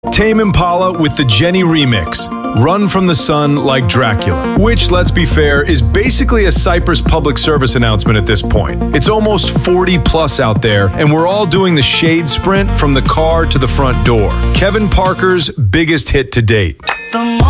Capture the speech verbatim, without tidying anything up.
Tame Impala with the Jenny remix, Run from the Sun Like Dracula, which, let's be fair, is basically a Cypress public service announcement at this point. It's almost forty plus out there, and we're all doing the shade sprint from the car to the front door. Kevin Parker's biggest hit to date. The